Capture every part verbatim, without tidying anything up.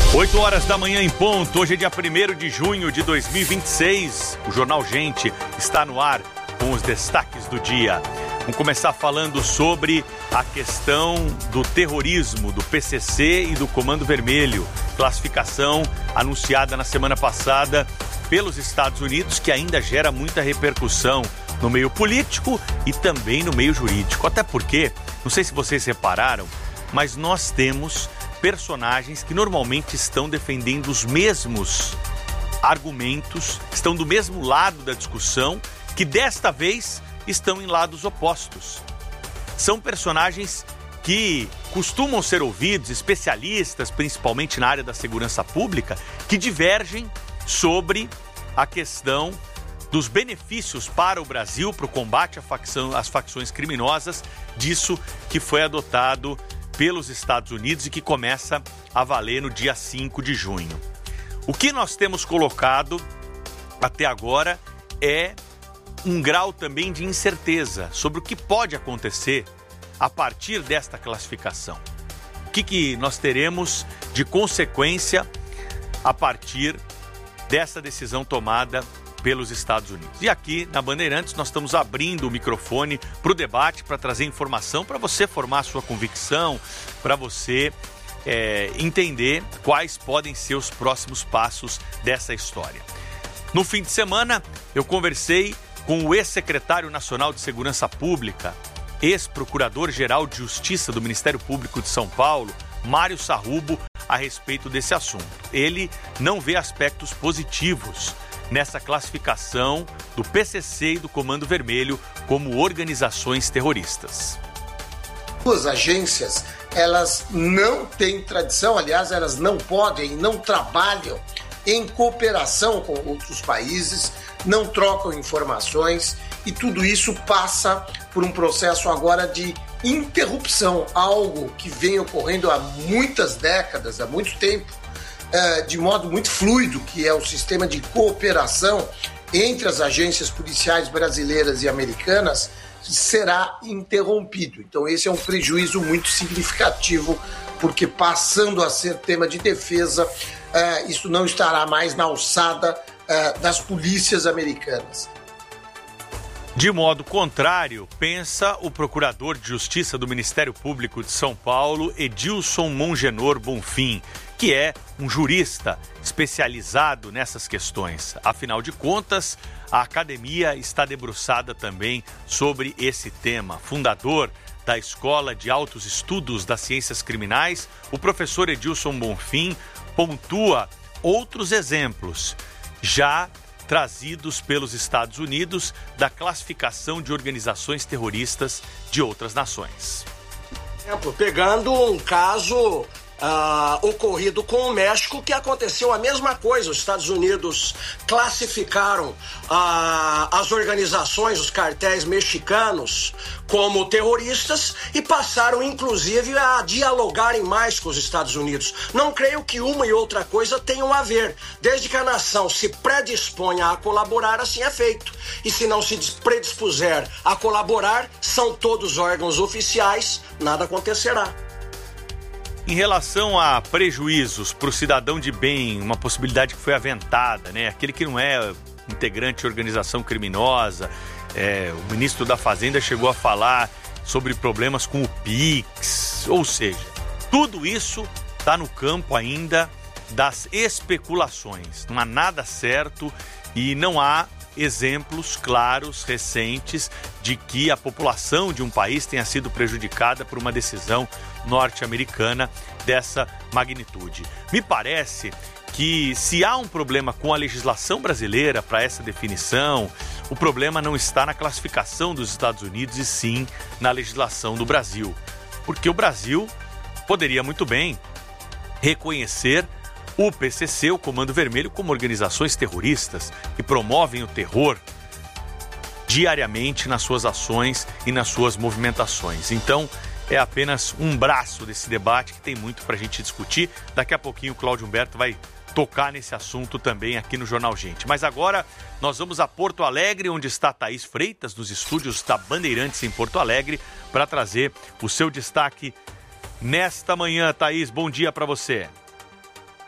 oito horas da manhã em ponto, hoje é dia primeiro de junho de dois mil e vinte e seis. O Jornal Gente está no ar com os destaques do dia. Vamos começar falando sobre a questão do terrorismo, do P C C e do Comando Vermelho. Classificação anunciada na semana passada pelos Estados Unidos, que ainda gera muita repercussão no meio político e também no meio jurídico. Até porque, não sei se vocês repararam, mas nós temos personagens que normalmente estão defendendo os mesmos argumentos, estão do mesmo lado da discussão, que desta vez estão em lados opostos. São personagens que costumam ser ouvidos, especialistas, principalmente na área da segurança pública, que divergem sobre a questão dos benefícios para o Brasil, para o combate à facção, às facções criminosas, disso que foi adotado pelos Estados Unidos e que começa a valer no dia cinco de junho. O que nós temos colocado até agora é um grau também de incerteza sobre o que pode acontecer a partir desta classificação. O que, que nós teremos de consequência a partir dessa decisão tomada pelos Estados Unidos. E aqui na Bandeirantes nós estamos abrindo o microfone para o debate, para trazer informação, para você formar a sua convicção, para você é, entender quais podem ser os próximos passos dessa história. No fim de semana eu conversei com o ex-secretário nacional de Segurança Pública, ex-procurador-geral de Justiça do Ministério Público de São Paulo, Mário Sarrubo, a respeito desse assunto. Ele não vê aspectos positivos nessa classificação do P C C e do Comando Vermelho como organizações terroristas. As agências, elas não têm tradição, aliás, elas não podem, não trabalham em cooperação com outros países, não trocam informações e tudo isso passa por um processo agora de interrupção, algo que vem ocorrendo há muitas décadas, há muito tempo, de modo muito fluido, que é o sistema de cooperação entre as agências policiais brasileiras e americanas, será interrompido. Então esse é um prejuízo muito significativo, porque passando a ser tema de defesa, isso não estará mais na alçada das polícias americanas. De modo contrário, pensa o procurador de Justiça do Ministério Público de São Paulo, Edilson Mongenor Bonfim, que é um jurista especializado nessas questões. Afinal de contas, a academia está debruçada também sobre esse tema. Fundador da Escola de Altos Estudos das Ciências Criminais, o professor Edilson Bonfim pontua outros exemplos já trazidos pelos Estados Unidos da classificação de organizações terroristas de outras nações. Pegando um caso Uh, ocorrido com o México, que aconteceu a mesma coisa. Os Estados Unidos classificaram uh, as organizações, os cartéis mexicanos como terroristas e passaram inclusive a dialogarem mais com os Estados Unidos. Não creio que uma e outra coisa tenham a ver. Desde que a nação se predisponha a colaborar, assim é feito. E se não se predispuser a colaborar, são todos órgãos oficiais, nada acontecerá. Em relação a prejuízos para o cidadão de bem, uma possibilidade que foi aventada, né? Aquele que não é integrante de organização criminosa, é, o ministro da Fazenda chegou a falar sobre problemas com o Pix, ou seja, tudo isso está no campo ainda das especulações. Não há nada certo e não há exemplos claros, recentes, de que a população de um país tenha sido prejudicada por uma decisão norte-americana dessa magnitude. Me parece que se há um problema com a legislação brasileira para essa definição, o problema não está na classificação dos Estados Unidos e sim na legislação do Brasil. Porque o Brasil poderia muito bem reconhecer o P C C, o Comando Vermelho, como organizações terroristas que promovem o terror diariamente nas suas ações e nas suas movimentações. Então, é apenas um braço desse debate que tem muito para a gente discutir. Daqui a pouquinho o Cláudio Humberto vai tocar nesse assunto também aqui no Jornal Gente. Mas agora nós vamos a Porto Alegre, onde está Thaís Freitas, nos estúdios da Bandeirantes em Porto Alegre, para trazer o seu destaque nesta manhã. Thaís, bom dia para você.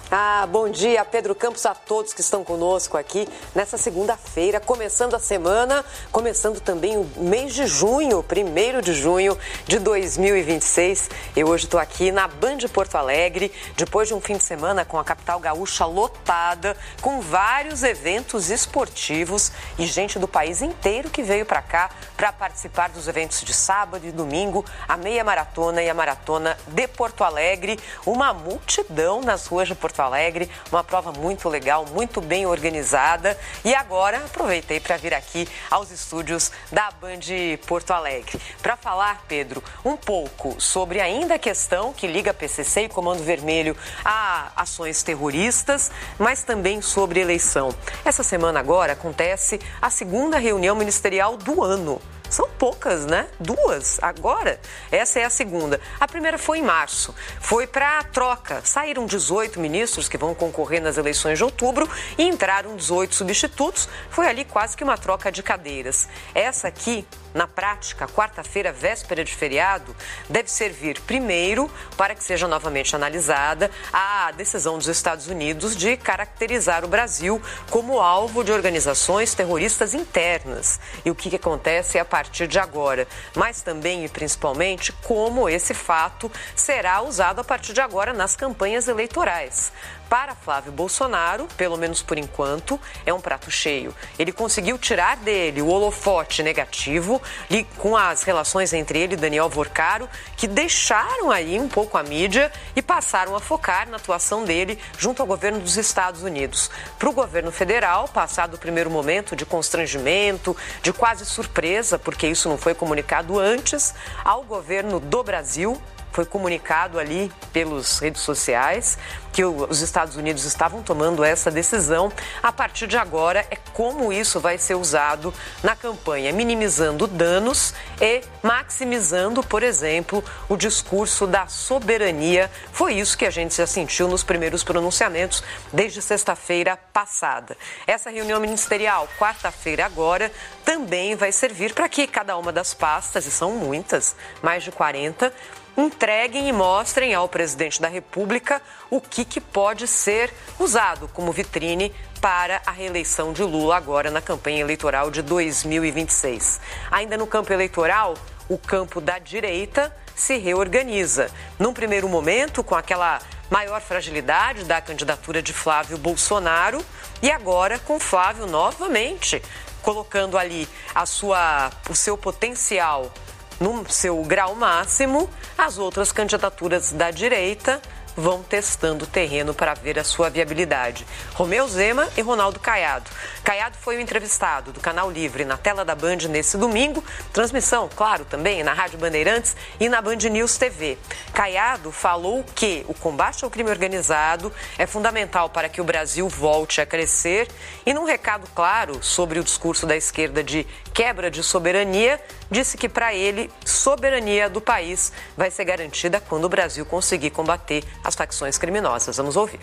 Ah, bom dia, Pedro Campos, a todos que estão conosco aqui nessa segunda-feira, começando a semana, começando também o mês de junho, primeiro de junho de dois mil e vinte e seis. Eu hoje estou aqui na Band Porto Alegre, depois de um fim de semana com a capital gaúcha lotada, com vários eventos esportivos e gente do país inteiro que veio para cá para participar dos eventos de sábado e domingo, a meia maratona e a maratona de Porto Alegre, uma multidão nas ruas de Porto Alegre, uma prova muito legal, muito bem organizada. E agora aproveitei para vir aqui aos estúdios da Band Porto Alegre para falar, Pedro, um pouco sobre ainda a questão que liga P C C e Comando Vermelho a ações terroristas, mas também sobre eleição. Essa semana agora acontece a segunda reunião ministerial do ano. São poucas, né? Duas. Agora, essa é a segunda. A primeira foi em março. Foi para a troca. Saíram dezoito ministros que vão concorrer nas eleições de outubro e entraram dezoito substitutos. Foi ali quase que uma troca de cadeiras. Essa aqui, na prática, quarta-feira, véspera de feriado, deve servir primeiro para que seja novamente analisada a decisão dos Estados Unidos de caracterizar o Brasil como alvo de organizações terroristas internas. E o que, que acontece a partir de agora, mas também e principalmente como esse fato será usado a partir de agora nas campanhas eleitorais. Para Flávio Bolsonaro, pelo menos por enquanto, é um prato cheio. Ele conseguiu tirar dele o holofote negativo com as relações entre ele e Daniel Vorcaro, que deixaram aí um pouco a mídia e passaram a focar na atuação dele junto ao governo dos Estados Unidos. Para o governo federal, passado o primeiro momento de constrangimento, de quase surpresa, porque isso não foi comunicado antes, ao governo do Brasil, foi comunicado ali pelas redes sociais que os Estados Unidos estavam tomando essa decisão. A partir de agora é como isso vai ser usado na campanha, minimizando danos e maximizando, por exemplo, o discurso da soberania. Foi isso que a gente já sentiu nos primeiros pronunciamentos desde sexta-feira passada. Essa reunião ministerial, quarta-feira agora, também vai servir para que cada uma das pastas, e são muitas, mais de quarenta, entreguem e mostrem ao presidente da República o que, que pode ser usado como vitrine para a reeleição de Lula agora na campanha eleitoral de dois mil e vinte e seis. Ainda no campo eleitoral, o campo da direita se reorganiza. Num primeiro momento, com aquela maior fragilidade da candidatura de Flávio Bolsonaro, e agora com Flávio novamente colocando ali a sua, o seu potencial no seu grau máximo. As outras candidaturas da direita vão testando o terreno para ver a sua viabilidade. Romeu Zema e Ronaldo Caiado. Caiado foi o entrevistado do Canal Livre na tela da Band nesse domingo. Transmissão, claro, também na Rádio Bandeirantes e na Band News T V. Caiado falou que o combate ao crime organizado é fundamental para que o Brasil volte a crescer e, num recado claro sobre o discurso da esquerda de quebra de soberania, disse que para ele, soberania do país vai ser garantida quando o Brasil conseguir combater as facções criminosas. Vamos ouvir.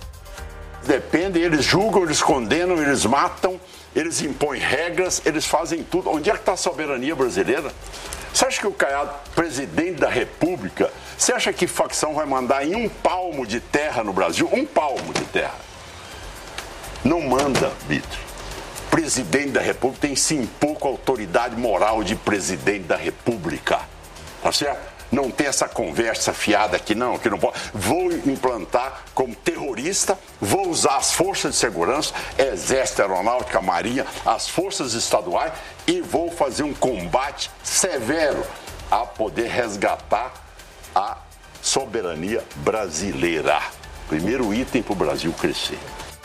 Depende, eles julgam, eles condenam, eles matam, eles impõem regras, eles fazem tudo. Onde é que está a soberania brasileira? Você acha que o Caiado, presidente da República, você acha que facção vai mandar em um palmo de terra no Brasil? Um palmo de terra. Não manda, Vitor. Presidente da República tem sim pouco autoridade moral de presidente da República. Tá certo? Não tem essa conversa fiada aqui, não, que não pode. Vou implantar como terrorista, vou usar as forças de segurança, Exército, Aeronáutica, Marinha, as forças estaduais e vou fazer um combate severo a poder resgatar a soberania brasileira. Primeiro item para o Brasil crescer.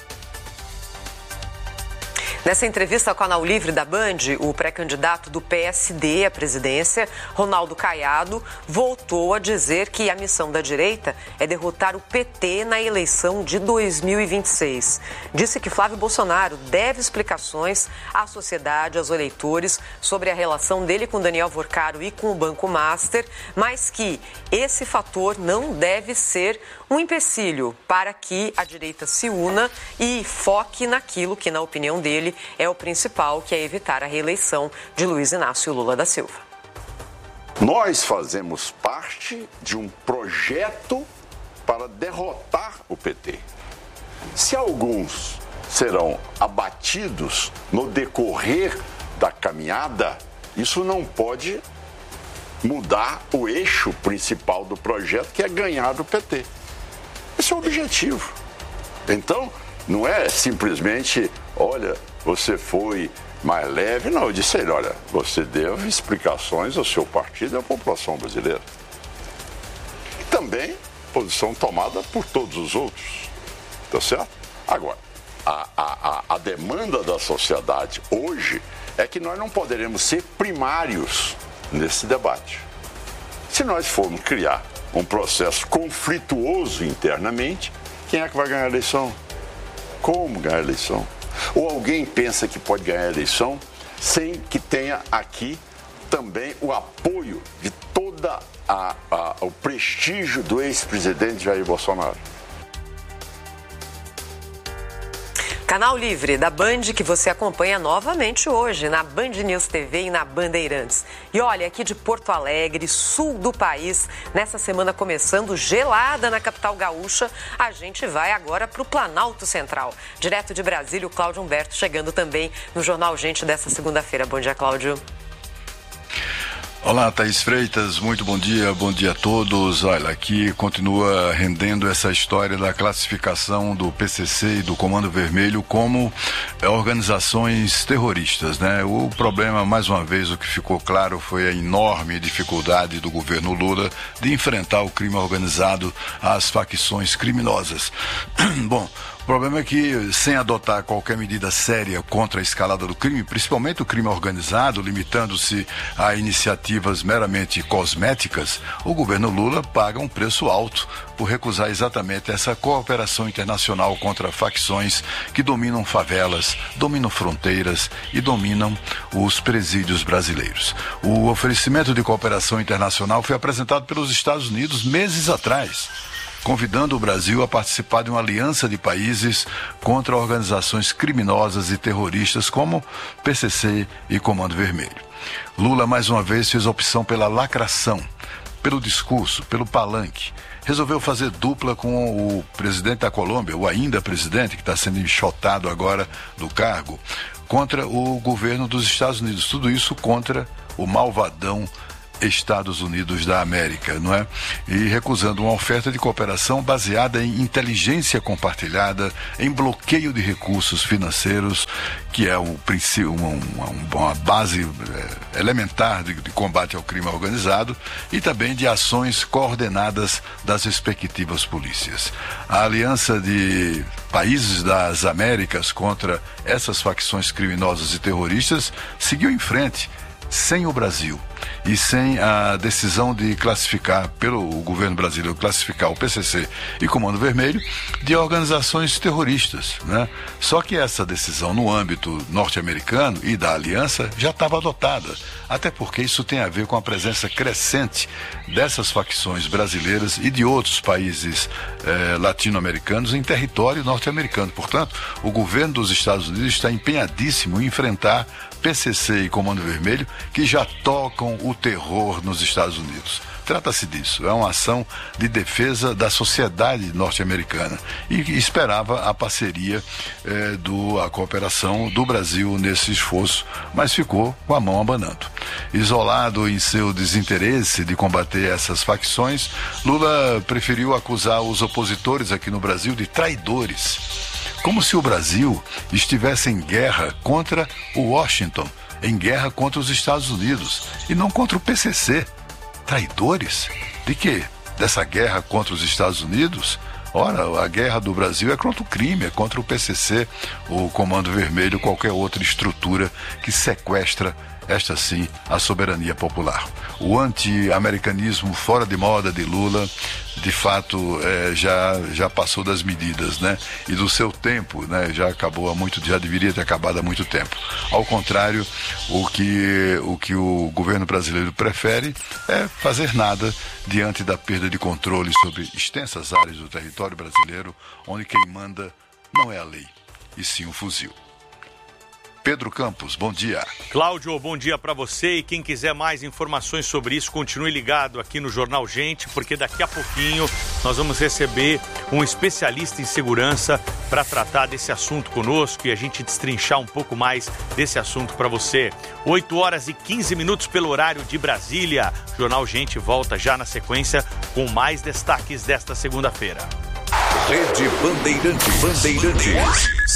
Nessa entrevista ao Canal Livre da Band, o pré-candidato do P S D à presidência, Ronaldo Caiado, voltou a dizer que a missão da direita é derrotar o P T na eleição de dois mil e vinte e seis. Disse que Flávio Bolsonaro deve explicações à sociedade, aos eleitores, sobre a relação dele com Daniel Vorcaro e com o Banco Master, mas que esse fator não deve ser um empecilho para que a direita se una e foque naquilo que, na opinião dele, é o principal, que é evitar a reeleição de Luiz Inácio Lula da Silva. Nós fazemos parte de um projeto para derrotar o P T. Se alguns serão abatidos no decorrer da caminhada, isso não pode mudar o eixo principal do projeto, que é ganhar do P T. Esse é o objetivo. Então, não é simplesmente, olha, você foi mais leve. Não, eu disse a ele, olha, você deu explicações ao seu partido e à população brasileira. E também posição tomada por todos os outros. Tá certo? Agora, a, a, a demanda da sociedade hoje é que nós não poderemos ser primários nesse debate. Se nós formos criar um processo conflituoso internamente, quem é que vai ganhar a eleição? Como ganhar a eleição? Ou alguém pensa que pode ganhar a eleição sem que tenha aqui também o apoio de toda a, a, o prestígio do ex-presidente Jair Bolsonaro? Canal Livre da Band, que você acompanha novamente hoje na Band News T V e na Bandeirantes. E olha, aqui de Porto Alegre, sul do país, nessa semana começando gelada na capital gaúcha, a gente vai agora para o Planalto Central. Direto de Brasília, o Cláudio Humberto chegando também no Jornal Gente dessa segunda-feira. Bom dia, Cláudio. Olá, Thaís Freitas, muito bom dia, bom dia a todos. Olha, aqui continua rendendo essa história da classificação do P C C e do Comando Vermelho como é, organizações terroristas, né? O problema, mais uma vez, o que ficou claro foi a enorme dificuldade do governo Lula de enfrentar o crime organizado, as facções criminosas. Bom, o problema é que, sem adotar qualquer medida séria contra a escalada do crime, principalmente o crime organizado, limitando-se a iniciativas meramente cosméticas, o governo Lula paga um preço alto por recusar exatamente essa cooperação internacional contra facções que dominam favelas, dominam fronteiras e dominam os presídios brasileiros. O oferecimento de cooperação internacional foi apresentado pelos Estados Unidos meses atrás, convidando o Brasil a participar de uma aliança de países contra organizações criminosas e terroristas como P C C e Comando Vermelho. Lula, mais uma vez, fez opção pela lacração, pelo discurso, pelo palanque. Resolveu fazer dupla com o presidente da Colômbia, o ainda presidente, que está sendo enxotado agora do cargo, contra o governo dos Estados Unidos. Tudo isso contra o malvadão Estados Unidos da América, não é? E recusando uma oferta de cooperação baseada em inteligência compartilhada, em bloqueio de recursos financeiros, que é um princípio, uma, uma base é, elementar de, de combate ao crime organizado, e também de ações coordenadas das respectivas polícias. A aliança de países das Américas contra essas facções criminosas e terroristas seguiu em frente, sem o Brasil e sem a decisão de classificar, pelo governo brasileiro, classificar o P C C e Comando Vermelho de organizações terroristas, né? Só que essa decisão no âmbito norte-americano e da aliança já estava adotada, até porque isso tem a ver com a presença crescente dessas facções brasileiras e de outros países eh, latino-americanos em território norte-americano. Portanto, o governo dos Estados Unidos está empenhadíssimo em enfrentar P C C e Comando Vermelho, que já tocam o terror nos Estados Unidos. Trata-se disso, é uma ação de defesa da sociedade norte-americana e esperava a parceria, eh, do, a cooperação do Brasil nesse esforço, mas ficou com a mão abanando. Isolado em seu desinteresse de combater essas facções, Lula preferiu acusar os opositores aqui no Brasil de traidores, como se o Brasil estivesse em guerra contra o Washington, em guerra contra os Estados Unidos e não contra o P C C. Traidores? De quê? Dessa guerra contra os Estados Unidos? Ora, a guerra do Brasil é contra o crime, é contra o P C C, o Comando Vermelho, qualquer outra estrutura que sequestra, esta sim, a soberania popular. O anti-americanismo fora de moda de Lula, de fato, é, já, já passou das medidas, né? E do seu tempo, né? Já acabou há muito, já deveria ter acabado há muito tempo. Ao contrário, o que, o que o governo brasileiro prefere é fazer nada diante da perda de controle sobre extensas áreas do território brasileiro, onde quem manda não é a lei, e sim o fuzil. Pedro Campos, bom dia. Cláudio, bom dia para você, e quem quiser mais informações sobre isso, continue ligado aqui no Jornal Gente, porque daqui a pouquinho nós vamos receber um especialista em segurança para tratar desse assunto conosco e a gente destrinchar um pouco mais desse assunto para você. oito horas e quinze minutos pelo horário de Brasília. Jornal Gente volta já na sequência com mais destaques desta segunda-feira. Rede Bandeirantes. Bandeirantes.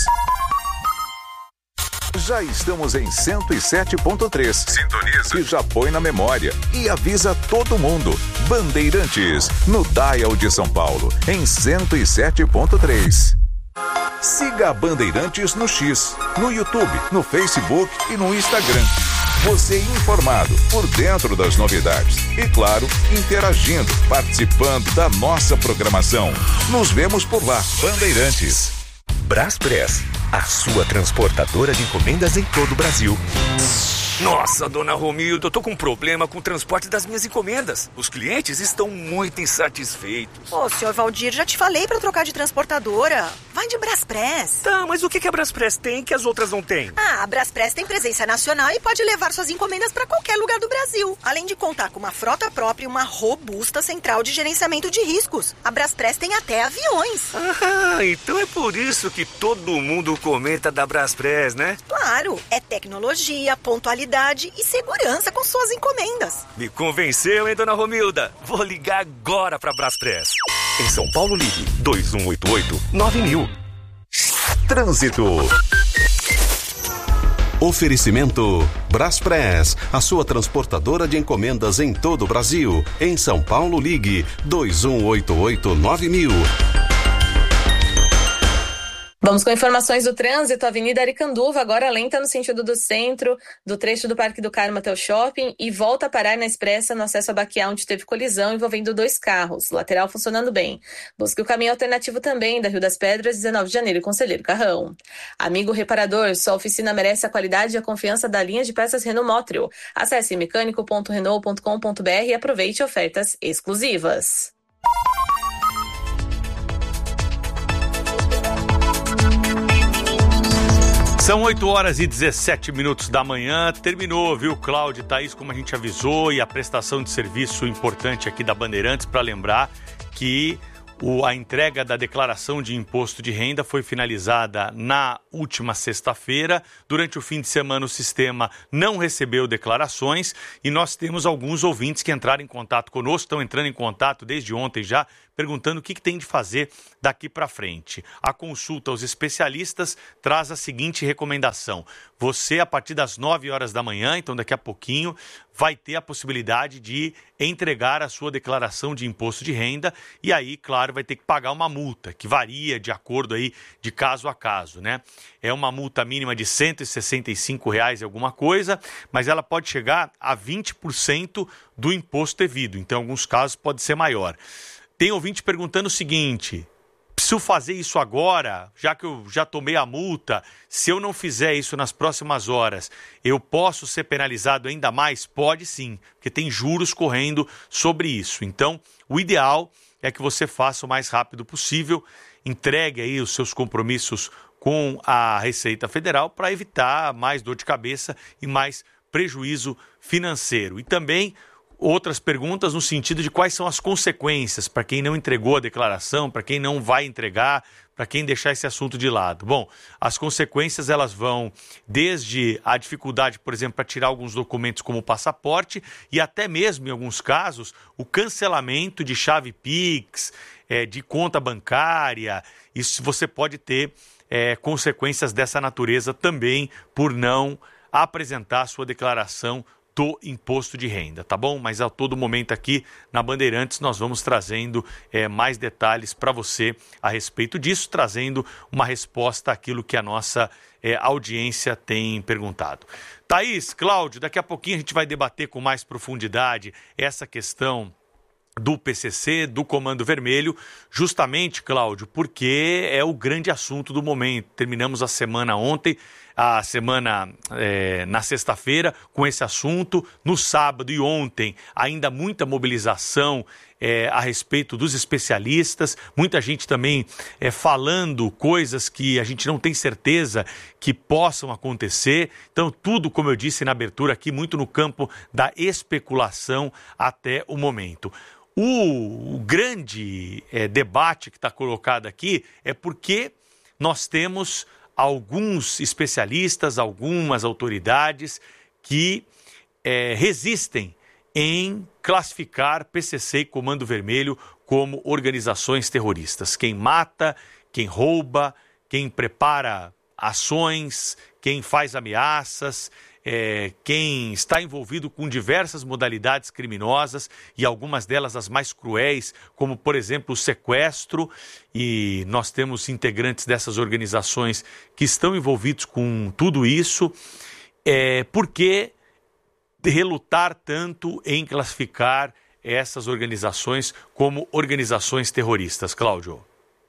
Já estamos em cento e sete ponto três. Sintoniza. E já põe na memória. E avisa todo mundo. Bandeirantes, no Dial de São Paulo, em cento e sete ponto três. Siga a Bandeirantes no X, no YouTube, no Facebook e no Instagram. Você informado, por dentro das novidades. E claro, interagindo, participando da nossa programação. Nos vemos por lá. Bandeirantes. Braspress, a sua transportadora de encomendas em todo o Brasil. Nossa, dona Romilda, eu tô com um problema com o transporte das minhas encomendas. Os clientes estão muito insatisfeitos. Ô, senhor Valdir, já te falei pra trocar de transportadora. Vai de Braspress. Tá, mas o que que a Braspress tem que as outras não têm? Ah, a Braspress tem presença nacional e pode levar suas encomendas pra qualquer lugar do Brasil. Além de contar com uma frota própria e uma robusta central de gerenciamento de riscos. A Braspress tem até aviões. Ah, então é por isso que todo mundo comenta da Braspress, né? Claro, é tecnologia, pontualidade e segurança com suas encomendas. Me convenceu, hein, dona Romilda? Vou ligar agora pra Braspress. Em São Paulo, ligue dois um oito oito nove mil. Trânsito. Oferecimento Braspress, a sua transportadora de encomendas em todo o Brasil. Em São Paulo, ligue dois um oito oito nove mil. Vamos com informações do trânsito. A Avenida Aricanduva agora lenta no sentido do centro, do trecho do Parque do Carmo até o shopping, e volta a parar na Expressa no acesso a Baquiá, onde teve colisão envolvendo dois carros. Lateral funcionando bem. Busque o caminho alternativo também da Rio das Pedras, dezenove de janeiro, Conselheiro Carrão. Amigo reparador, sua oficina merece a qualidade e a confiança da linha de peças Renault Motriol. Acesse mecânico ponto renault ponto com ponto b r e aproveite ofertas exclusivas. São oito horas e dezessete minutos da manhã, terminou, viu, Cláudio e Thaís, como a gente avisou, e a prestação de serviço importante aqui da Bandeirantes, para lembrar que o, a entrega da declaração de imposto de renda foi finalizada na última sexta-feira. Durante o fim de semana o sistema não recebeu declarações e nós temos alguns ouvintes que entraram em contato conosco, estão entrando em contato desde ontem já, perguntando o que, que tem de fazer daqui para frente. A consulta aos especialistas traz a seguinte recomendação. Você, a partir das nove horas da manhã, então daqui a pouquinho, vai ter a possibilidade de entregar a sua declaração de imposto de renda e aí, claro, vai ter que pagar uma multa, que varia de acordo aí de caso a caso, né? É uma multa mínima de cento e sessenta e cinco reais e alguma coisa, mas ela pode chegar a vinte por cento do imposto devido, então em alguns casos pode ser maior. Tem ouvinte perguntando o seguinte: preciso fazer isso agora, já que eu já tomei a multa, se eu não fizer isso nas próximas horas, eu posso ser penalizado ainda mais? Pode sim, porque tem juros correndo sobre isso. Então, o ideal é que você faça o mais rápido possível, entregue aí os seus compromissos com a Receita Federal para evitar mais dor de cabeça e mais prejuízo financeiro. E também outras perguntas no sentido de quais são as consequências para quem não entregou a declaração, para quem não vai entregar, para quem deixar esse assunto de lado. Bom, as consequências elas vão desde a dificuldade, por exemplo, para tirar alguns documentos como o passaporte e até mesmo, em alguns casos, o cancelamento de chave Pix, é, de conta bancária. Isso você pode ter é, consequências dessa natureza também por não apresentar a sua declaração do imposto de renda, tá bom? Mas a todo momento aqui na Bandeirantes nós vamos trazendo é, mais detalhes para você a respeito disso, trazendo uma resposta àquilo que a nossa é, audiência tem perguntado. Thaís, Cláudio, daqui a pouquinho a gente vai debater com mais profundidade essa questão do P C C, do Comando Vermelho, justamente, Cláudio, porque é o grande assunto do momento. Terminamos a semana ontem a semana é, na sexta-feira com esse assunto. No sábado e ontem, ainda muita mobilização é, a respeito dos especialistas. Muita gente também é, falando coisas que a gente não tem certeza que possam acontecer. Então, tudo, como eu disse na abertura aqui, muito no campo da especulação até o momento. O, o grande é, debate que está colocado aqui é porque nós temos alguns especialistas, algumas autoridades que é, resistem em classificar P C C e Comando Vermelho como organizações terroristas. Quem mata, quem rouba, quem prepara ações, quem faz ameaças, é, quem está envolvido com diversas modalidades criminosas e algumas delas as mais cruéis, como, por exemplo, o sequestro. E nós temos integrantes dessas organizações que estão envolvidos com tudo isso. É, por que relutar tanto em classificar essas organizações como organizações terroristas, Cláudio?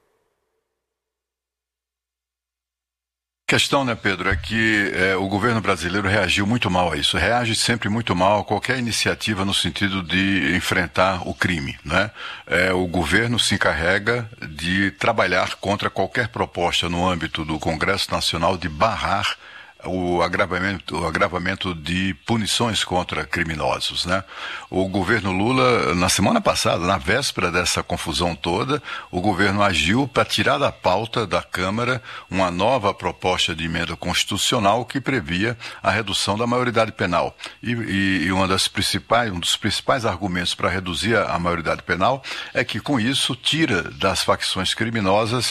A questão, né, Pedro, é que é, o governo brasileiro reagiu muito mal a isso. Reage sempre muito mal a qualquer iniciativa no sentido de enfrentar o crime, né? É, o governo se encarrega de trabalhar contra qualquer proposta no âmbito do Congresso Nacional de barrar o agravamento, o agravamento de punições contra criminosos, né? O governo Lula, na semana passada, na véspera dessa confusão toda, o governo agiu para tirar da pauta da Câmara uma nova proposta de emenda constitucional que previa a redução da maioridade penal. E, e, e uma das principais, um dos principais argumentos para reduzir a maioridade penal é que, com isso, tira das facções criminosas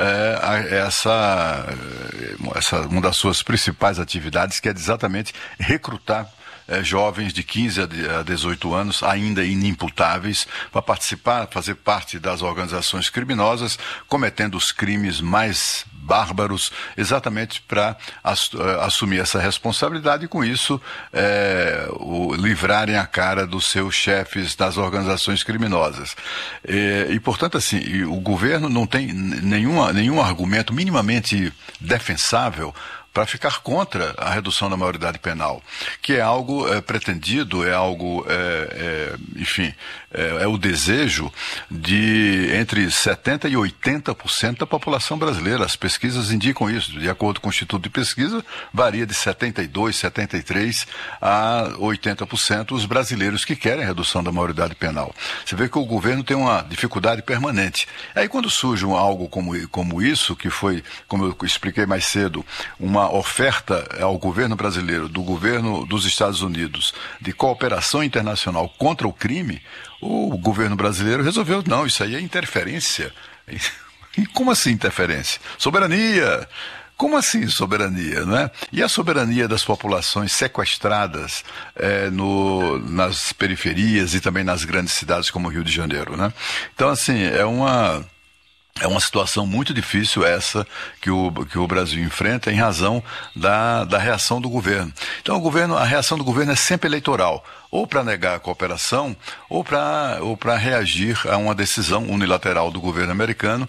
é, essa, essa, uma das suas principais atividades, que é exatamente recrutar é, jovens de quinze a dezoito anos, ainda inimputáveis, para participar, fazer parte das organizações criminosas, cometendo os crimes mais bárbaros, exatamente para assumir essa responsabilidade e, com isso, é, o, livrarem a cara dos seus chefes das organizações criminosas. E, e portanto, assim, o governo não tem nenhum, nenhum argumento minimamente defensável para ficar contra a redução da maioridade penal, que é algo é, pretendido, é algo, é, é, enfim, é, é o desejo de entre setenta por cento e oitenta por cento da população brasileira. As pesquisas indicam isso. De acordo com o Instituto de Pesquisa, varia de setenta e dois por cento, setenta e três por cento a oitenta por cento os brasileiros que querem a redução da maioridade penal. Você vê que o governo tem uma dificuldade permanente. Aí, quando surge algo como, como isso, que foi, como eu expliquei mais cedo, uma oferta ao governo brasileiro, do governo dos Estados Unidos, de cooperação internacional contra o crime, o governo brasileiro resolveu, não, isso aí é interferência. E como assim interferência? Soberania! Como assim soberania, não é? E a soberania das populações sequestradas é, no, nas periferias e também nas grandes cidades como o Rio de Janeiro, né? Então, assim, é uma... É uma situação muito difícil essa que o, que o Brasil enfrenta em razão da, da reação do governo. Então, o governo, a reação do governo é sempre eleitoral, ou para negar a cooperação, ou para ou para reagir a uma decisão unilateral do governo americano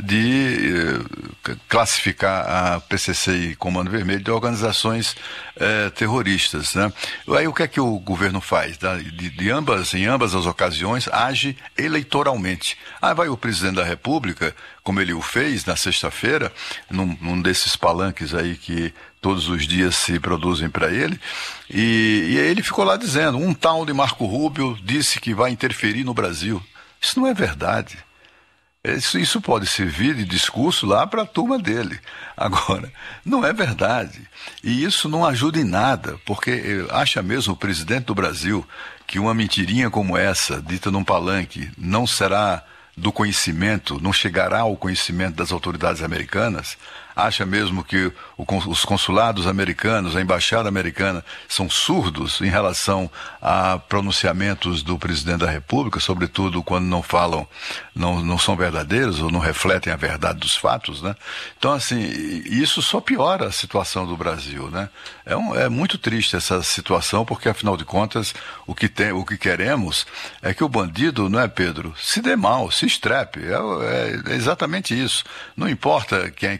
de eh, classificar a P C C e Comando Vermelho de organizações eh, terroristas, né? Aí o que é que o governo faz? De, de ambas, em ambas as ocasiões, age eleitoralmente. Aí vai o presidente da República, como ele o fez na sexta-feira, num, num desses palanques aí que todos os dias se produzem para ele, e, e ele ficou lá dizendo, um tal de Marco Rubio disse que vai interferir no Brasil. Isso não é verdade. Isso, isso pode servir de discurso lá para a turma dele. Agora, não é verdade. E isso não ajuda em nada, porque acha mesmo o presidente do Brasil que uma mentirinha como essa, dita num palanque, não será do conhecimento, não chegará ao conhecimento das autoridades americanas? Acha mesmo que o, os consulados americanos, a embaixada americana, são surdos em relação a pronunciamentos do presidente da República, sobretudo quando não falam, não, não são verdadeiros ou não refletem a verdade dos fatos, né? Então, assim, isso só piora a situação do Brasil, né? É, um, é muito triste essa situação, porque, afinal de contas, o que, tem, o que queremos é que o bandido, não é, Pedro, se dê mal, se estrepe. É, é, é exatamente isso. Não importa quem é que vai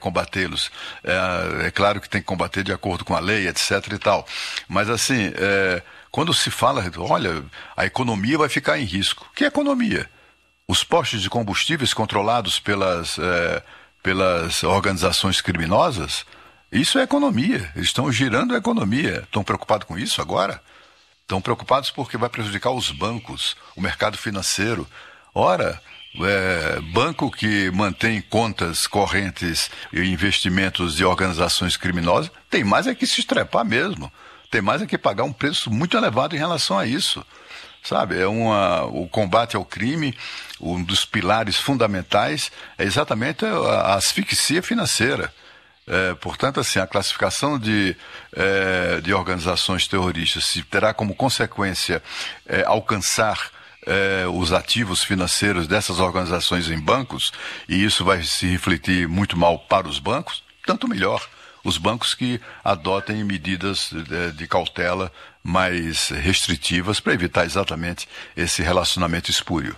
combatê-los. É, é claro que tem que combater de acordo com a lei, etc e tal. Mas assim, é, quando se fala, olha, a economia vai ficar em risco. Que economia? Os postos de combustíveis controlados pelas, é, pelas organizações criminosas, isso é economia. Eles estão girando a economia. Estão preocupados com isso agora? Estão preocupados porque vai prejudicar os bancos, o mercado financeiro. Ora, é, banco que mantém contas correntes e investimentos de organizações criminosas, tem mais é que se estrepar mesmo. Tem mais é que pagar um preço muito elevado em relação a isso. Sabe, é uma, o combate ao crime, um dos pilares fundamentais é exatamente a, a asfixia financeira. É, portanto, assim, a classificação de, é, de organizações terroristas se terá como consequência é, alcançar é, os ativos financeiros dessas organizações em bancos, e isso vai se refletir muito mal para os bancos, tanto melhor. Os bancos que adotem medidas de, de cautela mais restritivas para evitar exatamente esse relacionamento espúrio.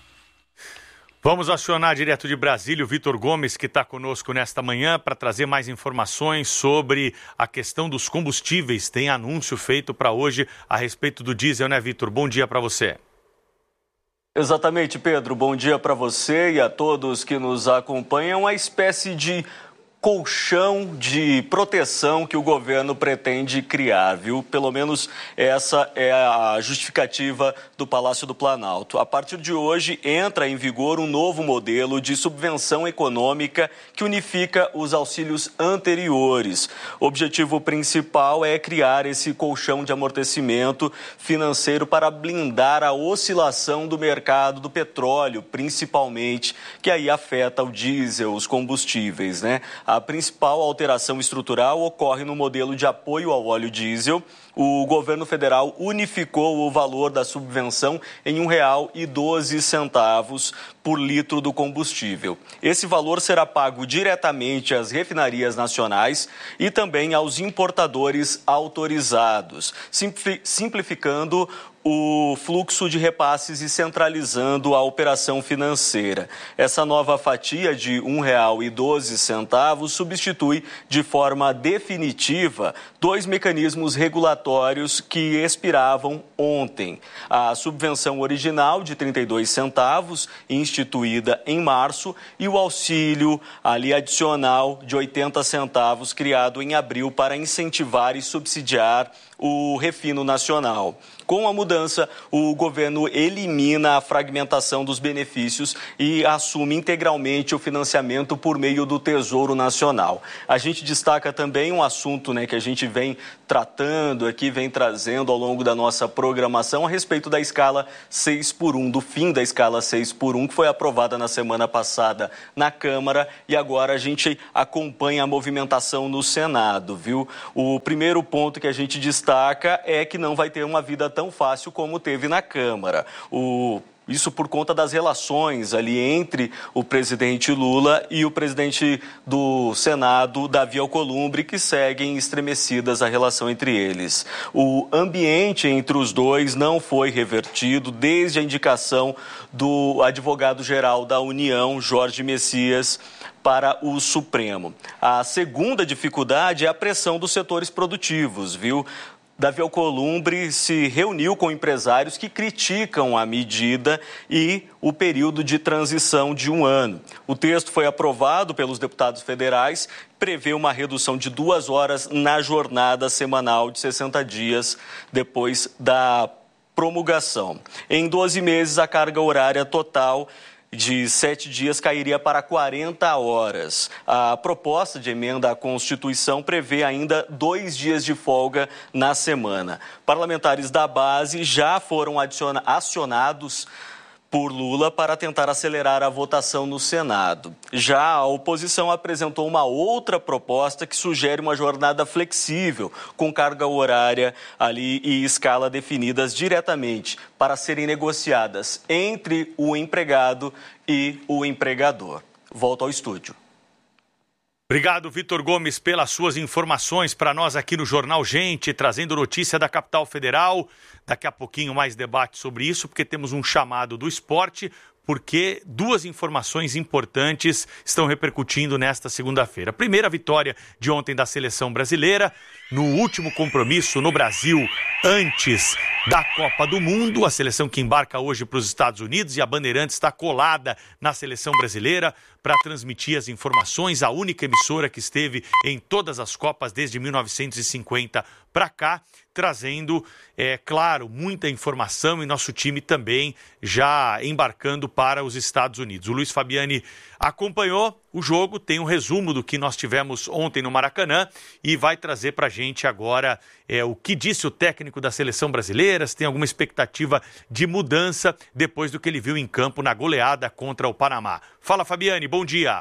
Vamos acionar direto de Brasília o Vitor Gomes, que está conosco nesta manhã, para trazer mais informações sobre a questão dos combustíveis. Tem anúncio feito para hoje a respeito do diesel, né, Vitor? Bom dia para você. Exatamente, Pedro. Bom dia para você e a todos que nos acompanham. Uma espécie de colchão de proteção que o governo pretende criar, viu? Pelo menos essa é a justificativa do Palácio do Planalto. A partir de hoje entra em vigor um novo modelo de subvenção econômica que unifica os auxílios anteriores. O objetivo principal é criar esse colchão de amortecimento financeiro para blindar a oscilação do mercado do petróleo, principalmente, que aí afeta o diesel, os combustíveis, né? A principal alteração estrutural ocorre no modelo de apoio ao óleo diesel. O governo federal unificou o valor da subvenção em um real e doze centavos por litro do combustível. Esse valor será pago diretamente às refinarias nacionais e também aos importadores autorizados, simplificando o fluxo de repasses e centralizando a operação financeira. Essa nova fatia de um real e doze centavos substitui de forma definitiva dois mecanismos regulatórios que expiravam ontem. A subvenção original de trinta e dois centavos, instituída em março, e o auxílio ali adicional de oitenta centavos, criado em abril para incentivar e subsidiar o refino nacional. Com a mudança, o governo elimina a fragmentação dos benefícios e assume integralmente o financiamento por meio do Tesouro Nacional. A gente destaca também um assunto, né, que a gente vem tratando aqui, vem trazendo ao longo da nossa programação a respeito da escala seis por um, do fim da escala seis por um, que foi aprovada na semana passada na Câmara, e agora a gente acompanha a movimentação no Senado, viu? O primeiro ponto que a gente destaca é que não vai ter uma vida tão fácil como teve na Câmara. O Isso por conta das relações ali entre o presidente Lula e o presidente do Senado, Davi Alcolumbre, que seguem estremecidas a relação entre eles. O ambiente entre os dois não foi revertido desde a indicação do advogado-geral da União, Jorge Messias, para o Supremo. A segunda dificuldade é a pressão dos setores produtivos, viu? Davi Alcolumbre se reuniu com empresários que criticam a medida e o período de transição de um ano. O texto foi aprovado pelos deputados federais, prevê uma redução de duas horas na jornada semanal de sessenta dias depois da promulgação. Em doze meses, a carga horária total de sete dias cairia para quarenta horas. A proposta de emenda à Constituição prevê ainda dois dias de folga na semana. Parlamentares da base já foram adiciona- acionados por Lula para tentar acelerar a votação no Senado. Já a oposição apresentou uma outra proposta que sugere uma jornada flexível, com carga horária ali e escala definidas diretamente para serem negociadas entre o empregado e o empregador. Volto ao estúdio. Obrigado, Vitor Gomes, pelas suas informações para nós aqui no Jornal Gente, trazendo notícia da capital federal. Daqui a pouquinho mais debate sobre isso, porque temos um chamado do esporte porque duas informações importantes estão repercutindo nesta segunda-feira. Primeira, a vitória de ontem da seleção brasileira, no último compromisso no Brasil antes da Copa do Mundo, a seleção que embarca hoje para os Estados Unidos, e a Bandeirantes está colada na seleção brasileira para transmitir as informações, a única emissora que esteve em todas as Copas desde mil novecentos e cinquenta para cá, trazendo, é claro, muita informação, e nosso time também já embarcando para os Estados Unidos. O Luiz Fabiani acompanhou o jogo, tem um resumo do que nós tivemos ontem no Maracanã e vai trazer para a gente agora é, o que disse o técnico da seleção brasileira, se tem alguma expectativa de mudança depois do que ele viu em campo na goleada contra o Panamá. Fala, Fabiani, bom dia.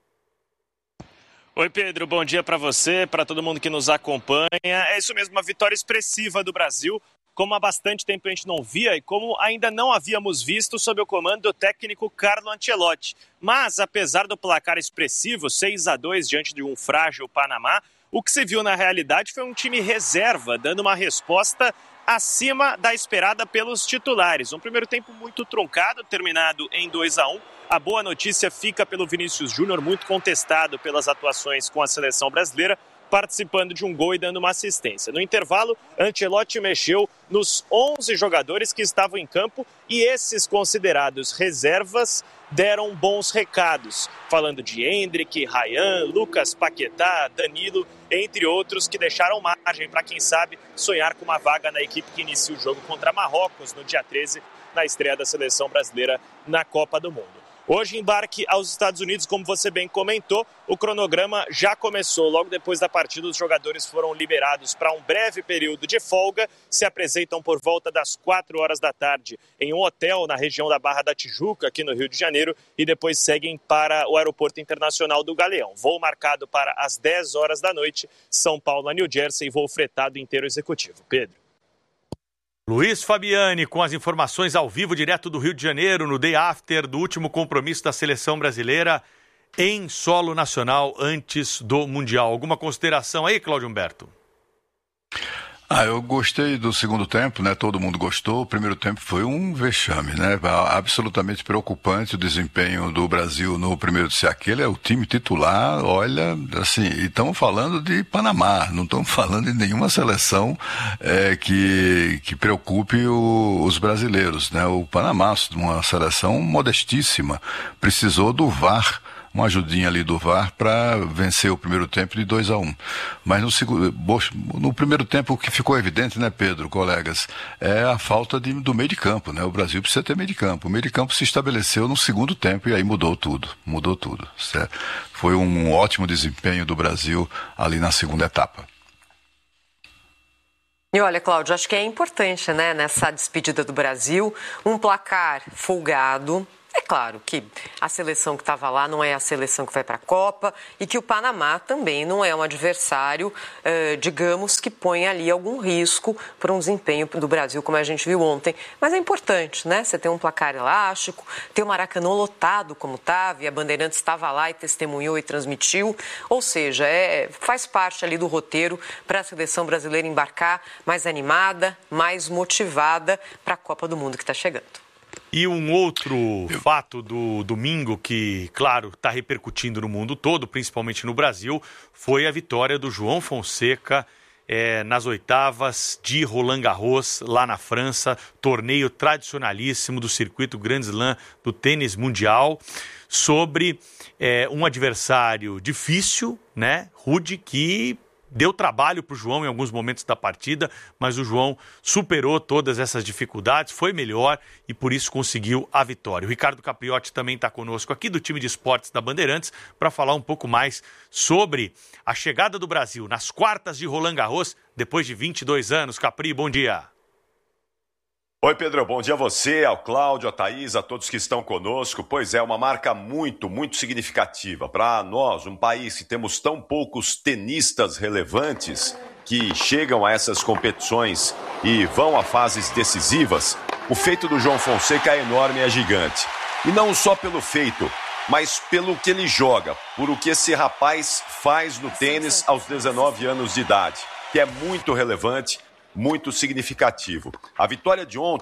Oi, Pedro, bom dia para você, para todo mundo que nos acompanha. É isso mesmo, uma vitória expressiva do Brasil, como há bastante tempo a gente não via e como ainda não havíamos visto sob o comando do técnico Carlo Ancelotti. Mas, apesar do placar expressivo, seis a dois diante de um frágil Panamá, o que se viu na realidade foi um time reserva, dando uma resposta acima da esperada pelos titulares. Um primeiro tempo muito truncado, terminado em dois a um. A boa notícia fica pelo Vinícius Júnior, muito contestado pelas atuações com a seleção brasileira, participando de um gol e dando uma assistência. No intervalo, Ancelotti mexeu nos onze jogadores que estavam em campo e esses considerados reservas deram bons recados, falando de Endrick, Ryan, Lucas Paquetá, Danilo, entre outros, que deixaram margem para, quem sabe, sonhar com uma vaga na equipe que inicia o jogo contra Marrocos no dia treze, na estreia da seleção brasileira na Copa do Mundo. Hoje, embarque aos Estados Unidos, como você bem comentou, o cronograma já começou. Logo depois da partida, os jogadores foram liberados para um breve período de folga, se apresentam por volta das quatro horas da tarde em um hotel na região da Barra da Tijuca, aqui no Rio de Janeiro, e depois seguem para o Aeroporto Internacional do Galeão. Voo marcado para as dez horas da noite, São Paulo a New Jersey, voo fretado inteiro executivo. Pedro. Luiz Fabiani com as informações ao vivo direto do Rio de Janeiro, no day after do último compromisso da seleção brasileira em solo nacional antes do Mundial. Alguma consideração aí, Cláudio Humberto? Ah, eu gostei do segundo tempo, né? Todo mundo gostou. O primeiro tempo foi um vexame, né? Absolutamente preocupante o desempenho do Brasil no primeiro de ser aquele. É o time titular, olha, assim, e estamos falando de Panamá, não estamos falando de nenhuma seleção é, que, que preocupe o, os brasileiros, né? O Panamá, uma seleção modestíssima, precisou do V A R, uma ajudinha ali do V A R para vencer o primeiro tempo de dois a um. Mas no, segundo, no primeiro tempo o que ficou evidente, né, Pedro, colegas, é a falta de, do meio de campo, né? O Brasil precisa ter meio de campo. O meio de campo se estabeleceu no segundo tempo e aí mudou tudo, mudou tudo. Certo? Foi um ótimo desempenho do Brasil ali na segunda etapa. E olha, Cláudio, acho que é importante, né, nessa despedida do Brasil, um placar folgado. É claro que a seleção que estava lá não é a seleção que vai para a Copa e que o Panamá também não é um adversário, eh, digamos, que põe ali algum risco para um desempenho do Brasil, como a gente viu ontem. Mas é importante, né? Você ter um placar elástico, ter o Maracanã lotado como estava, e a Bandeirantes estava lá e testemunhou e transmitiu. Ou seja, é, faz parte ali do roteiro para a seleção brasileira embarcar mais animada, mais motivada para a Copa do Mundo que está chegando. E um outro fato do domingo que, claro, está repercutindo no mundo todo, principalmente no Brasil, foi a vitória do João Fonseca é, nas oitavas de Roland Garros, lá na França, torneio tradicionalíssimo do circuito Grand Slam do tênis mundial, sobre é, um adversário difícil, né, rude, que deu trabalho para o João em alguns momentos da partida, mas o João superou todas essas dificuldades, foi melhor e por isso conseguiu a vitória. O Ricardo Capriotti também está conosco aqui do time de esportes da Bandeirantes para falar um pouco mais sobre a chegada do Brasil nas quartas de Roland Garros depois de vinte e dois anos. Capri, bom dia. Oi, Pedro, bom dia a você, ao Cláudio, a Thaís, a todos que estão conosco. Pois é, uma marca muito, muito significativa. Para nós, um país que temos tão poucos tenistas relevantes que chegam a essas competições e vão a fases decisivas, o feito do João Fonseca é enorme e é gigante. E não só pelo feito, mas pelo que ele joga, por o que esse rapaz faz no tênis aos dezenove anos de idade, que é muito relevante, muito significativo. A vitória de ontem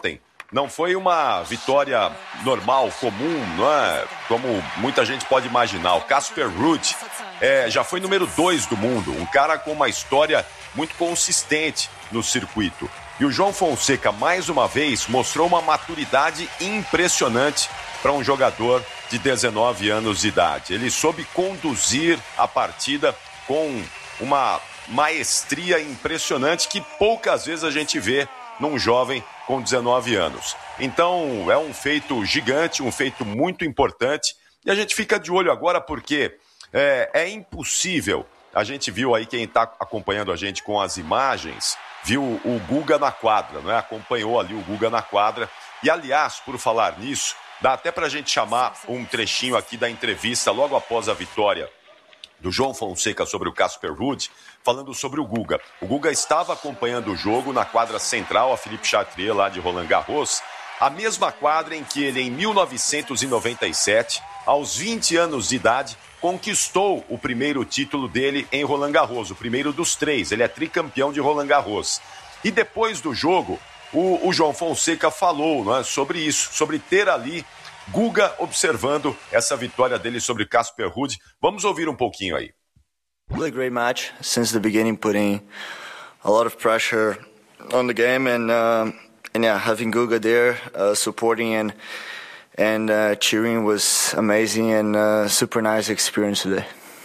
não foi uma vitória normal, comum, não é? Como muita gente pode imaginar. O Casper Ruud é, já foi número dois do mundo, um cara com uma história muito consistente no circuito. E o João Fonseca, mais uma vez, mostrou uma maturidade impressionante para um jogador de dezenove anos de idade. Ele soube conduzir a partida com uma maestria impressionante que poucas vezes a gente vê num jovem com dezenove anos. Então, é um feito gigante, um feito muito importante. E a gente fica de olho agora porque é, é impossível. A gente viu aí, quem está acompanhando a gente com as imagens, viu o Guga na quadra, não é? Acompanhou ali o Guga na quadra. E, aliás, por falar nisso, dá até para a gente chamar um trechinho aqui da entrevista logo após a vitória do João Fonseca sobre o Casper Ruud, falando sobre o Guga. O Guga estava acompanhando o jogo na quadra central, a Philippe Chatrier, lá de Roland Garros, a mesma quadra em que ele, em mil novecentos e noventa e sete, aos vinte anos de idade, conquistou o primeiro título dele em Roland Garros, o primeiro dos três. Ele é tricampeão de Roland Garros. E depois do jogo, o, o João Fonseca falou, não é, sobre isso, sobre ter ali Guga observando essa vitória dele sobre Casper Ruud. Vamos ouvir um pouquinho aí. Really great match since the beginning, putting a lot of pressure on the game, and uh, and yeah, having Guga there uh, supporting and and uh, cheering was amazing and uh, super nice experience today.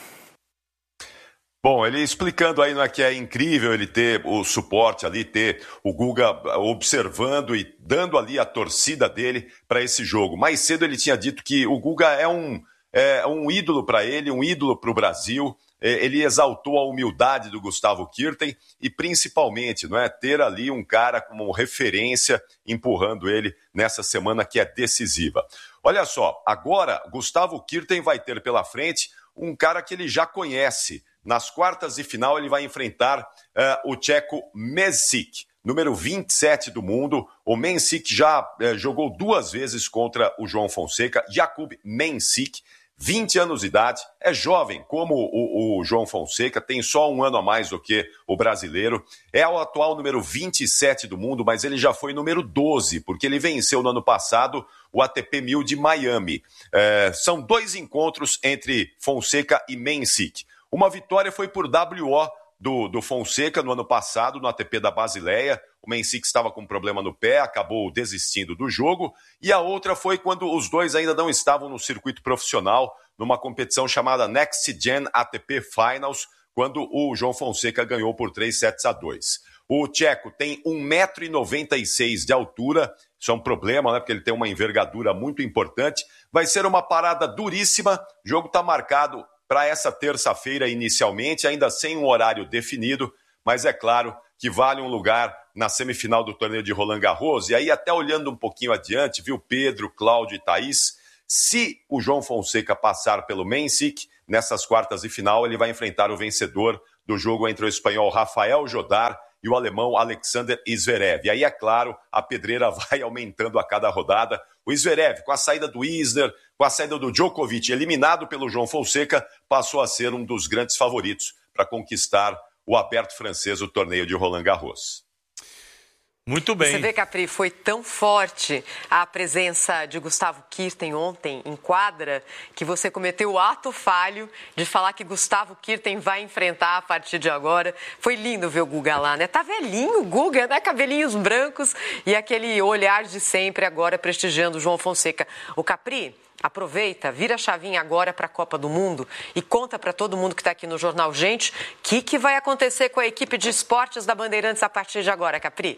Bom, ele explicando aí, não é, que é incrível ele ter o suporte ali, ter o Guga observando e dando ali a torcida dele para esse jogo. Mais cedo ele tinha dito que o Guga é um, é um ídolo para ele, um ídolo para o Brasil. Ele exaltou a humildade do Gustavo Kuerten e principalmente, não é, ter ali um cara como referência empurrando ele nessa semana que é decisiva. Olha só, agora Gustavo Kuerten vai ter pela frente um cara que ele já conhece. Nas quartas de final, ele vai enfrentar uh, o tcheco Mensik, número vinte e sete do mundo. O Mensik já uh, jogou duas vezes contra o João Fonseca. Jakub Mensik, vinte anos de idade, é jovem como o, o João Fonseca, tem só um ano a mais do que o brasileiro. É o atual número vinte e sete do mundo, mas ele já foi número doze, porque ele venceu no ano passado o A T P mil de Miami. Uh, são dois encontros entre Fonseca e Mensik. Uma vitória foi por W O do, do Fonseca no ano passado, no A T P da Basileia. O Mensik estava com um problema no pé, acabou desistindo do jogo. E a outra foi quando os dois ainda não estavam no circuito profissional, numa competição chamada Next Gen A T P Finals, quando o João Fonseca ganhou por três sets a dois. O tcheco tem um metro e noventa e seis de altura, isso é um problema, né, porque ele tem uma envergadura muito importante. Vai ser uma parada duríssima, o jogo está marcado para essa terça-feira inicialmente, ainda sem um horário definido, mas é claro que vale um lugar na semifinal do torneio de Roland Garros. E aí, até olhando um pouquinho adiante, viu, Pedro, Cláudio e Thaís, se o João Fonseca passar pelo Mensik, nessas quartas de final, ele vai enfrentar o vencedor do jogo entre o espanhol Rafael Jodar e o alemão Alexander Zverev. E aí, é claro, a pedreira vai aumentando a cada rodada. O Zverev, com a saída do Isner, com a saída do Djokovic, eliminado pelo João Fonseca, passou a ser um dos grandes favoritos para conquistar o aberto francês, o torneio de Roland Garros. Muito bem. Você vê, Capri, foi tão forte a presença de Gustavo Kuerten ontem em quadra que você cometeu o ato falho de falar que Gustavo Kuerten vai enfrentar a partir de agora. Foi lindo ver o Guga lá, né? Tá velhinho o Guga, né? Cabelinhos brancos e aquele olhar de sempre agora prestigiando o João Fonseca. O Capri, aproveita, vira a chavinha agora para a Copa do Mundo e conta para todo mundo que está aqui no Jornal Gente o que, que vai acontecer com a equipe de esportes da Bandeirantes a partir de agora, Capri.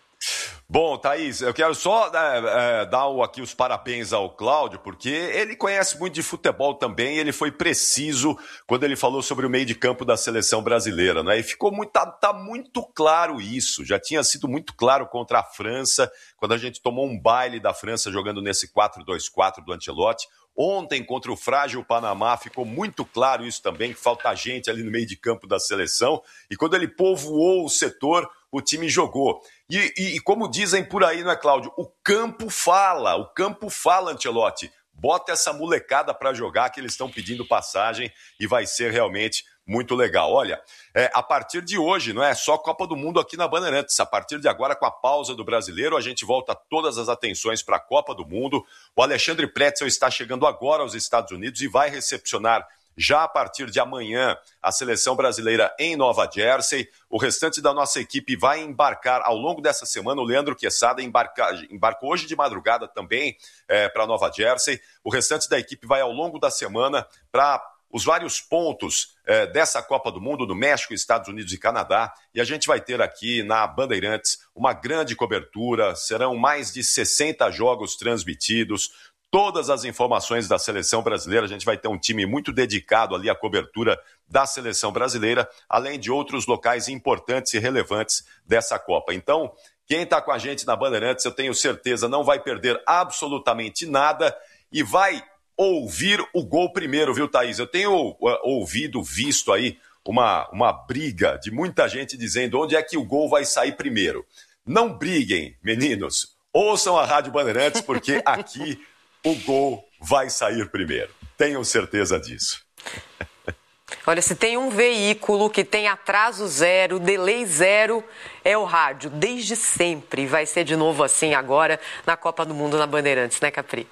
Bom, Thaís, eu quero só é, é, dar aqui os parabéns ao Cláudio, porque ele conhece muito de futebol também, ele foi preciso quando ele falou sobre o meio de campo da seleção brasileira, né? E ficou muito, tá, tá muito claro isso, já tinha sido muito claro contra a França, quando a gente tomou um baile da França jogando nesse quatro dois quatro do Ancelotti. Ontem, contra o frágil Panamá, ficou muito claro isso também, que falta gente ali no meio de campo da seleção. E quando ele povoou o setor, o time jogou. E, e, e como dizem por aí, não é, Cláudio? O campo fala, o campo fala, Ancelotti. Bota essa molecada para jogar, que eles estão pedindo passagem e vai ser realmente muito legal. Olha, é, a partir de hoje, não é só Copa do Mundo aqui na Bandeirantes. A partir de agora, com a pausa do Brasileiro, a gente volta todas as atenções para a Copa do Mundo. O Alexandre Pretzel está chegando agora aos Estados Unidos e vai recepcionar já a partir de amanhã a seleção brasileira em Nova Jersey. O restante da nossa equipe vai embarcar ao longo dessa semana. O Leandro Quesada embarca, embarcou hoje de madrugada também é, para Nova Jersey. O restante da equipe vai ao longo da semana para os vários pontos é, dessa Copa do Mundo, do México, Estados Unidos e Canadá. E a gente vai ter aqui na Bandeirantes uma grande cobertura. Serão mais de sessenta jogos transmitidos. Todas as informações da seleção brasileira, a gente vai ter um time muito dedicado ali à cobertura da seleção brasileira, além de outros locais importantes e relevantes dessa Copa. Então, quem está com a gente na Bandeirantes, eu tenho certeza, não vai perder absolutamente nada e vai ouvir o gol primeiro, viu, Thaís? Eu tenho uh, ouvido, visto aí uma, uma briga de muita gente dizendo onde é que o gol vai sair primeiro. Não briguem, meninos. Ouçam a Rádio Bandeirantes, porque aqui o gol vai sair primeiro. Tenham certeza disso. Olha, se tem um veículo que tem atraso zero, delay zero, é o rádio. Desde sempre. Vai ser de novo assim agora na Copa do Mundo na Bandeirantes, né, Capri?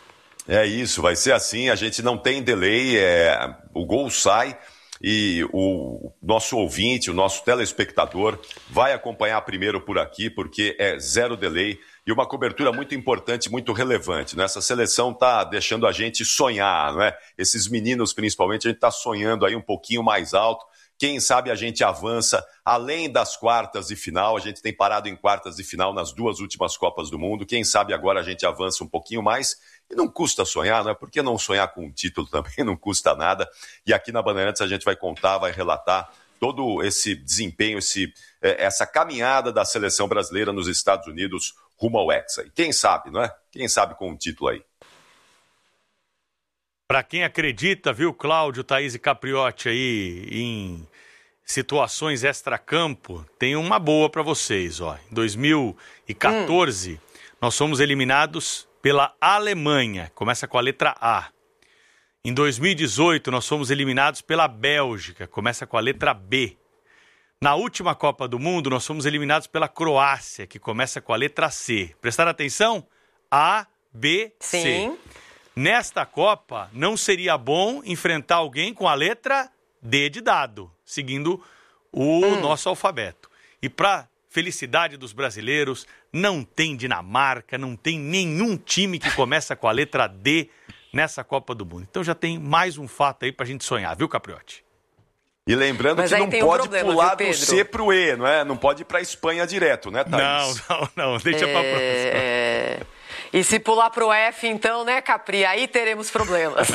É isso, vai ser assim. A gente não tem delay, é... o gol sai e o nosso ouvinte, o nosso telespectador vai acompanhar primeiro por aqui, porque é zero delay. E uma cobertura muito importante, muito relevante, né? Essa seleção está deixando a gente sonhar, não é? Esses meninos, principalmente, a gente está sonhando aí um pouquinho mais alto. Quem sabe a gente avança além das quartas de final. A gente tem parado em quartas de final nas duas últimas Copas do Mundo. Quem sabe agora a gente avança um pouquinho mais. E não custa sonhar, não é? Por que não sonhar com um título também? Não custa nada. E aqui na Bandeirantes a gente vai contar, vai relatar todo esse desempenho, esse, essa caminhada da seleção brasileira nos Estados Unidos rumo ao Hexa. E quem sabe, não é? Quem sabe com um título aí. Para quem acredita, viu, Cláudio, Thaís e Capriotti aí em situações extracampo, tem uma boa para vocês, ó. Em dois mil e quatorze, hum. nós fomos eliminados pela Alemanha, começa com a letra A. Em dois mil e dezoito, nós fomos eliminados pela Bélgica, começa com a letra B. Na última Copa do Mundo, nós fomos eliminados pela Croácia, que começa com a letra C. Prestaram atenção? A, B, C. Sim. Nesta Copa, não seria bom enfrentar alguém com a letra D de dado, seguindo o hum. nosso alfabeto. E para felicidade dos brasileiros, não tem Dinamarca, não tem nenhum time que começa com a letra D nessa Copa do Mundo. Então já tem mais um fato aí para a gente sonhar, viu, Capriotti? E lembrando Mas que não pode um problema, pular viu, do C pro E, não é? Não pode ir para a Espanha direto, né, Thaís? Não, não, não. Deixa é... para próxima. É... E se pular pro F, então, né, Capri? Aí teremos problemas.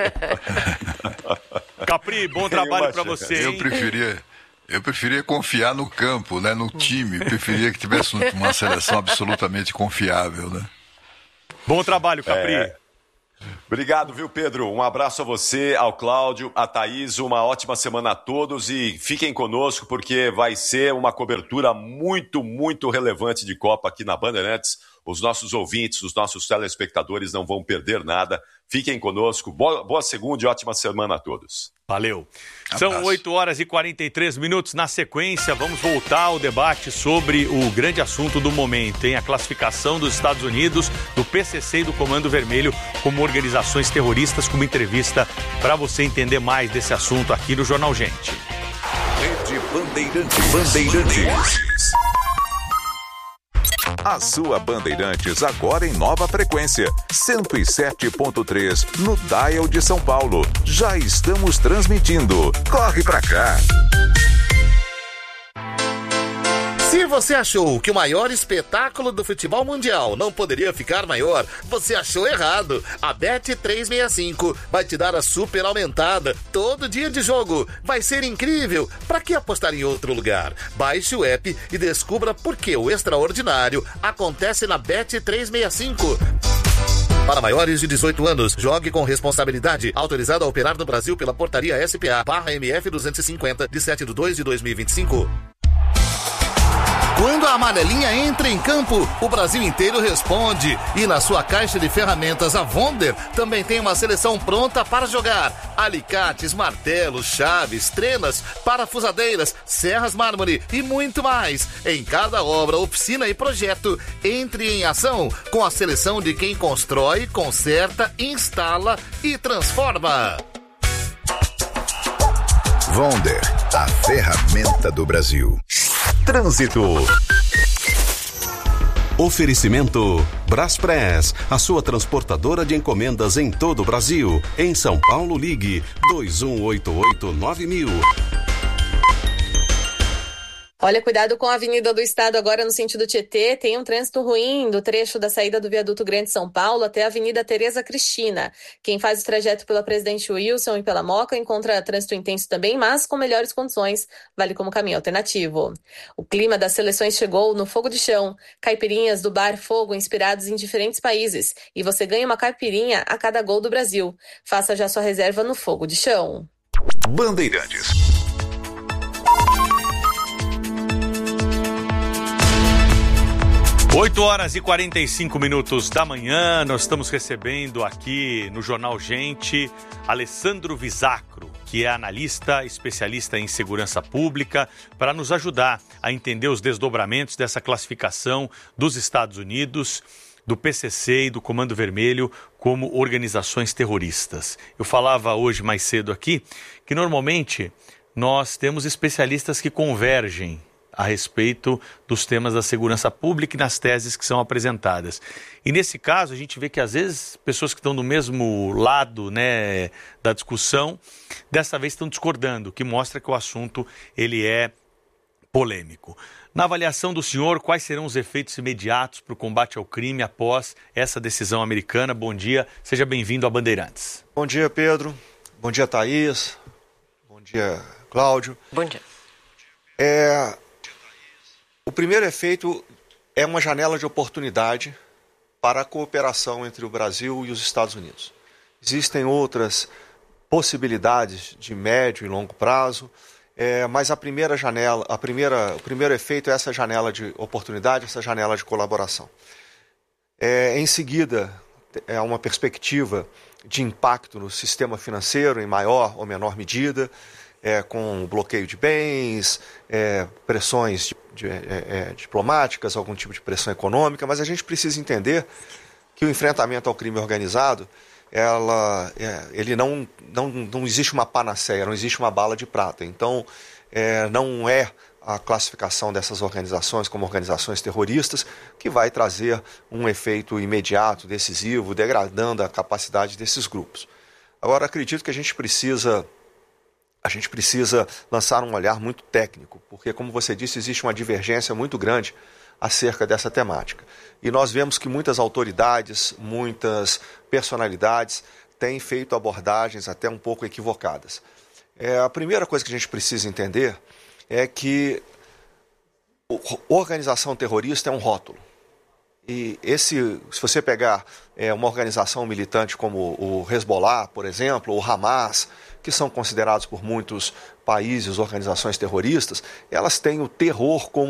Capri, bom trabalho para você. Eu preferia, eu preferia confiar no campo, né, no time. Eu preferia que tivesse uma seleção absolutamente confiável, né? Bom trabalho, Capri. É... Obrigado, viu, Pedro? Um abraço a você, ao Cláudio, a Thaís, uma ótima semana a todos e fiquem conosco porque vai ser uma cobertura muito, muito relevante de Copa aqui na Bandeirantes. Os nossos ouvintes, os nossos telespectadores não vão perder nada. Fiquem conosco. Boa, boa segunda e ótima semana a todos. Valeu. São oito horas e quarenta e três minutos. Na sequência, vamos voltar ao debate sobre o grande assunto do momento, hein? A classificação dos Estados Unidos, do P C C e do Comando Vermelho como organizações terroristas, com uma entrevista para você entender mais desse assunto aqui no Jornal Gente. Rede Bandeirantes. Bandeirantes. A sua Bandeirantes agora em nova frequência, cento e sete ponto três no Dial de São Paulo. Já estamos transmitindo. Corre pra cá! Se você achou que o maior espetáculo do futebol mundial não poderia ficar maior, você achou errado. A Bet trezentos e sessenta e cinco vai te dar a super aumentada todo dia de jogo. Vai ser incrível. Para que apostar em outro lugar? Baixe o app e descubra por que o extraordinário acontece na Bet trezentos e sessenta e cinco. Para maiores de dezoito anos, jogue com responsabilidade. Autorizado a operar no Brasil pela portaria S P A barra M F duzentos e cinquenta, de sete de dois de dois mil e vinte e cinco. Quando a amarelinha entra em campo, o Brasil inteiro responde. E na sua caixa de ferramentas, a Wonder também tem uma seleção pronta para jogar. Alicates, martelos, chaves, trenas, parafusadeiras, serras mármore e muito mais. Em cada obra, oficina e projeto, entre em ação com a seleção de quem constrói, conserta, instala e transforma. Wonder, a ferramenta do Brasil. Trânsito. Oferecimento Braspress, a sua transportadora de encomendas em todo o Brasil. Em São Paulo, ligue dois um oito oito nove mil. Olha, cuidado com a Avenida do Estado agora no sentido Tietê. Tem um trânsito ruim do trecho da saída do Viaduto Grande São Paulo até a Avenida Tereza Cristina. Quem faz o trajeto pela Presidente Wilson e pela Moca encontra trânsito intenso também, mas com melhores condições. Vale como caminho alternativo. O clima das seleções chegou no Fogo de Chão. Caipirinhas do Bar Fogo inspirados em diferentes países. E você ganha uma caipirinha a cada gol do Brasil. Faça já sua reserva no Fogo de Chão. Bandeirantes. oito horas e quarenta e cinco minutos da manhã, nós estamos recebendo aqui no Jornal Gente Alessandro Visacro, que é analista, especialista em segurança pública, para nos ajudar a entender os desdobramentos dessa classificação dos Estados Unidos, do P C C e do Comando Vermelho como organizações terroristas. Eu falava hoje mais cedo aqui que normalmente nós temos especialistas que convergem a respeito dos temas da segurança pública e nas teses que são apresentadas. E nesse caso, a gente vê que às vezes pessoas que estão do mesmo lado, né, da discussão, dessa vez estão discordando, o que mostra que o assunto ele é polêmico. Na avaliação do senhor, quais serão os efeitos imediatos para o combate ao crime após essa decisão americana? Bom dia, seja bem-vindo a Bandeirantes. Bom dia, Pedro. Bom dia, Thaís. Bom dia, Cláudio. Bom dia. É... O primeiro efeito é uma janela de oportunidade para a cooperação entre o Brasil e os Estados Unidos. Existem outras possibilidades de médio e longo prazo, é, mas a primeira janela, a primeira, o primeiro efeito é essa janela de oportunidade, essa janela de colaboração. É, em seguida, é uma perspectiva de impacto no sistema financeiro em maior ou menor medida, É, com bloqueio de bens, é, pressões de, de, é, é, diplomáticas, algum tipo de pressão econômica, mas a gente precisa entender que o enfrentamento ao crime organizado, ela, é, ele não, não, não existe uma panaceia, não existe uma bala de prata. Então, é, não é a classificação dessas organizações como organizações terroristas que vai trazer um efeito imediato, decisivo, degradando a capacidade desses grupos. Agora, acredito que a gente precisa... A gente precisa lançar um olhar muito técnico, porque, como você disse, existe uma divergência muito grande acerca dessa temática. E nós vemos que muitas autoridades, muitas personalidades têm feito abordagens até um pouco equivocadas. É, a primeira coisa que a gente precisa entender é que organização terrorista é um rótulo. E esse, se você pegar é, uma organização militante como o Hezbollah, por exemplo, ou o Hamas, que são considerados por muitos países organizações terroristas, elas têm o terror como